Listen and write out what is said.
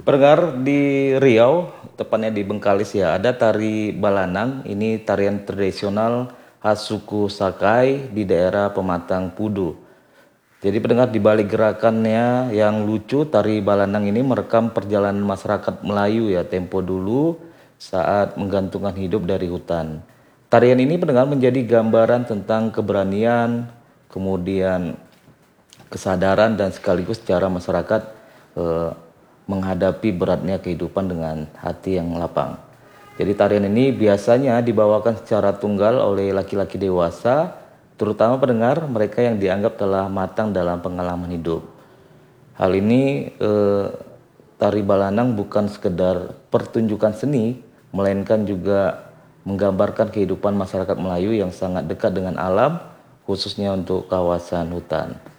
Pendengar di Riau, tepatnya di Bengkalis ya, ada tari Balanang. Ini tarian tradisional khas suku Sakai di daerah Pematang Pudu. Jadi pendengar, di balik gerakannya yang lucu, tari Balanang ini merekam perjalanan masyarakat Melayu ya tempo dulu saat menggantungkan hidup dari hutan. Tarian ini pendengar menjadi gambaran tentang keberanian, kemudian kesadaran dan sekaligus cara masyarakat menghadapi beratnya kehidupan dengan hati yang lapang. Jadi tarian ini biasanya dibawakan secara tunggal oleh laki-laki dewasa, terutama pendengar mereka yang dianggap telah matang dalam pengalaman hidup. Hal ini tari Balanang bukan sekedar pertunjukan seni, melainkan juga menggambarkan kehidupan masyarakat Melayu yang sangat dekat dengan alam, khususnya untuk kawasan hutan.